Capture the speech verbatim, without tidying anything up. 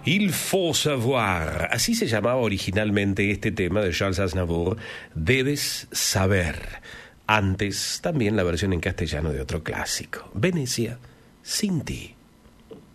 Il faut savoir. Así se llamaba originalmente este tema de Charles Aznavour, Debes saber. Antes también la versión en castellano de otro clásico, Venecia sin ti.